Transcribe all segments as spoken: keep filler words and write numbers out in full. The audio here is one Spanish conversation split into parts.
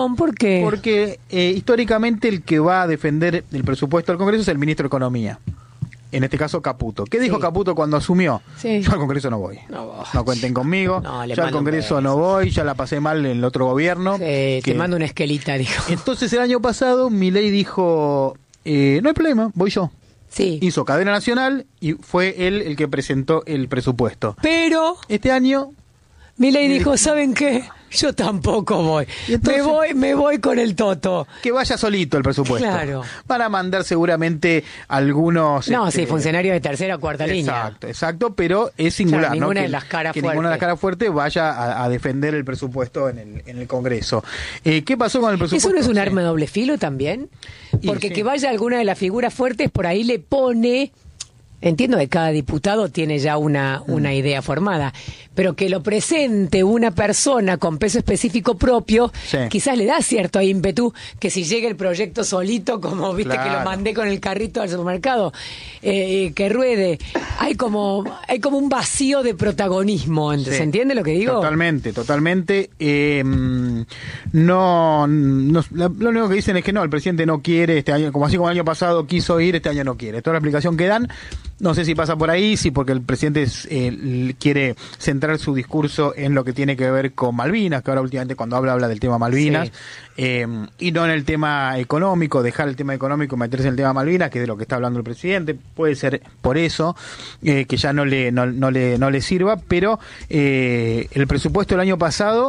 Perdón, ¿por qué? Porque eh, históricamente el que va a defender el presupuesto del Congreso es el ministro de Economía. En este caso, Caputo. ¿Qué dijo Sí. Caputo cuando asumió? Sí. Yo al Congreso no voy. No, vos. No cuenten conmigo. No, le Yo al mando un Congreso beso. no voy. Ya la pasé mal en el otro gobierno. Sí, que... te mando una esquelita, dijo. Entonces, el año pasado, Milei dijo, eh, no hay problema, voy yo. Sí. Hizo cadena nacional y fue él el que presentó el presupuesto. Pero Este año... Milei dijo, ¿saben qué? Yo tampoco voy. Y entonces- me voy, me voy con el Toto. Que vaya solito el presupuesto. Claro. Van a mandar seguramente algunos... No, este, sí, funcionarios de tercera o cuarta línea. Exacto, exacto, pero es singular, Claro, ¿no? ninguna Que, de las caras que ninguna de las fuertes. caras fuertes vaya a, a defender el presupuesto en el, en el Congreso. Eh, ¿Qué pasó con el presupuesto? ¿Eso no es un Sí. arma de doble filo también? Y Porque sí. que vaya alguna de las figuras fuertes por ahí le pone... Entiendo que cada diputado tiene ya una, una idea formada, pero que lo presente una persona con peso específico propio, Sí. quizás le da cierto ímpetu que si llega el proyecto solito, como viste que Claro. lo mandé con el carrito al supermercado, eh, que ruede. Hay como, hay como un vacío de protagonismo, ¿se Sí. entiende lo que digo? Totalmente, totalmente. Eh, no, no, la- lo único que dicen es que no, el presidente no quiere este año, como así como el año pasado quiso ir, este año no quiere. Toda la explicación que dan, no sé si pasa por ahí, si porque el presidente es, eh, l- quiere centrar su discurso en lo que tiene que ver con Malvinas, que ahora últimamente cuando habla, habla del tema Malvinas, Sí. eh, y no en el tema económico, dejar el tema económico y meterse en el tema Malvinas, que es de lo que está hablando el presidente. Puede ser por eso, eh, que ya no le, no, no le, no le sirva, pero eh, el presupuesto del año pasado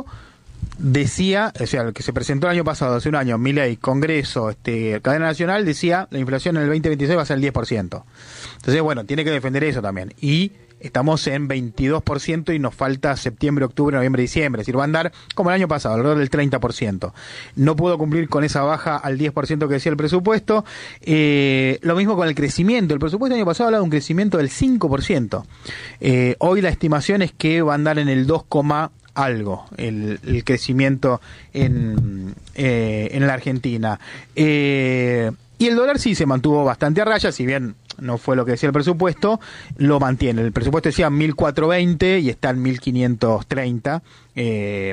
decía, o sea, el que se presentó el año pasado, hace un año, Milei, Congreso, este, cadena nacional, decía la inflación en el veinte veintiséis va a ser el diez por ciento. Entonces, bueno, tiene que defender eso también. Y estamos en veintidós por ciento y nos falta septiembre, octubre, noviembre, diciembre. Es decir, va a andar como el año pasado, alrededor del treinta por ciento. No pudo cumplir con esa baja al diez por ciento que decía el presupuesto. Eh, lo mismo con el crecimiento. El presupuesto del año pasado hablaba de un crecimiento del cinco por ciento. Eh, hoy la estimación es que va a andar en el dos, algo el, el crecimiento en, eh, en la Argentina. Eh, y el dólar sí se mantuvo bastante a raya, si bien no fue lo que decía el presupuesto, lo mantiene. El presupuesto decía mil cuatrocientos veinte y está en mil quinientos treinta. Eh,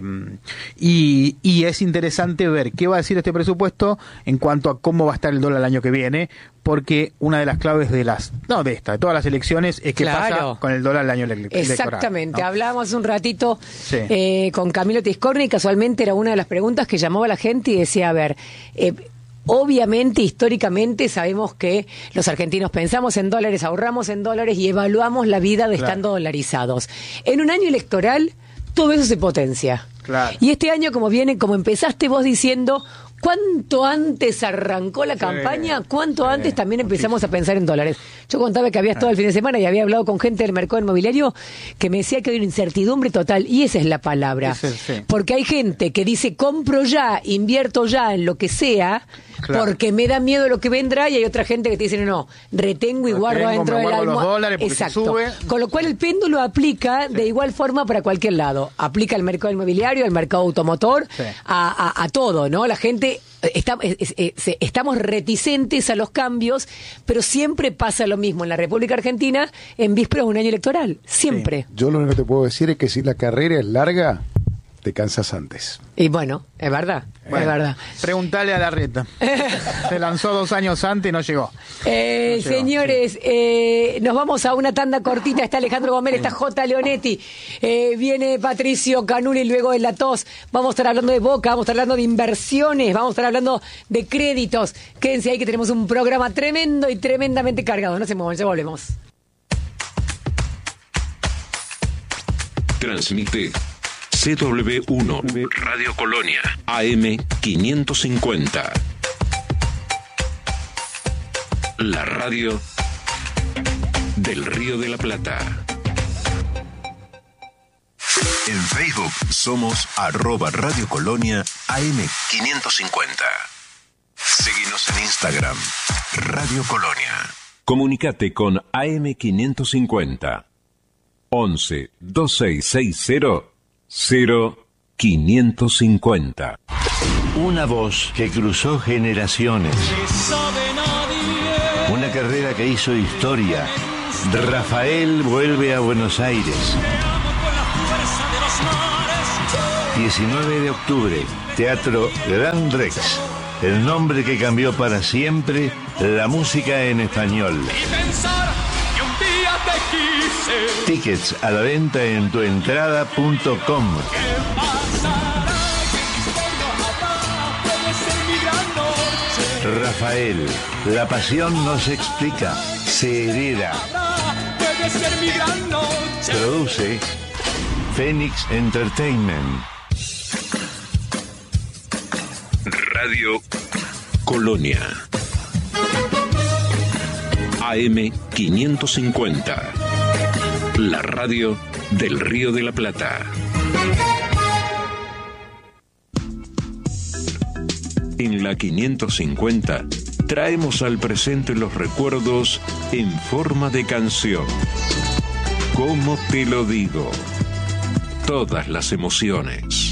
y, y es interesante ver qué va a decir este presupuesto en cuanto a cómo va a estar el dólar el año que viene, porque una de las claves de las, no de esta, de todas las elecciones es qué Claro. pasa con el dólar el año ele- electoral. Exactamente, ¿no? hablábamos un ratito Sí. eh, con Camilo Tiscorni y casualmente era una de las preguntas que llamaba a la gente y decía, a ver, eh, obviamente, históricamente sabemos que los argentinos pensamos en dólares, ahorramos en dólares y evaluamos la vida de Claro. estando dolarizados. En un año electoral, todo eso se potencia. Claro. Y este año, como viene, como empezaste vos diciendo, ¿cuánto antes arrancó la Sí, campaña? ¿Cuánto sí, antes también empezamos a pensar en dólares? Yo contaba que había estado el fin de semana y había hablado con gente del mercado inmobiliario que me decía que hay una incertidumbre total, y esa es la palabra. Ese, sí. Porque hay gente que dice, compro ya, invierto ya en lo que sea, Claro. porque me da miedo lo que vendrá, y hay otra gente que te dice, no, no, retengo y Retengo, guardo adentro me del guardo los almohada. dólares porque si Exacto. sube. Con lo cual el péndulo aplica de igual forma para cualquier lado. Aplica al mercado inmobiliario, al mercado automotor, Sí. a, a, a todo, ¿no? La gente, está, es- es- es- estamos reticentes a los cambios, pero siempre pasa lo mismo en la República Argentina en vísperas de un año electoral. Siempre. Yo lo único que te puedo decir es que si la carrera es larga, te cansas antes. Y bueno, es verdad, Bueno, es verdad. Preguntale a Larreta. Se lanzó dos años antes y no llegó. Eh, No llegó, señores, eh, nos vamos a una tanda cortita. Está Alejandro Gómez, está J. Leonetti, eh, viene Patricio Canuli luego de la tos. Vamos a estar hablando de Boca, vamos a estar hablando de inversiones, vamos a estar hablando de créditos. Quédense ahí que tenemos un programa tremendo y tremendamente cargado. No se muevan, ya volvemos. Transmite C W uno Radio Colonia A M quinientos cincuenta. La radio del Río de la Plata. En Facebook somos arroba Radio Colonia A M quinientos cincuenta. Seguinos en Instagram, Radio Colonia. Comunicate con A M quinientos cincuenta. once veintiséis sesenta cero quinientos cincuenta. Una voz que cruzó generaciones. Una carrera que hizo historia. Rafael vuelve a Buenos Aires. diecinueve de octubre, Teatro Gran Rex. El nombre que cambió para siempre la música en español. Tickets a la venta en tuentrada punto com. Rafael, la pasión no se explica, se hereda. Produce Phoenix Entertainment. Radio Colonia. A M quinientos cincuenta. La radio del Río de la Plata. En la quinientos cincuenta traemos al presente los recuerdos en forma de canción. ¿Cómo te lo digo? Todas las emociones.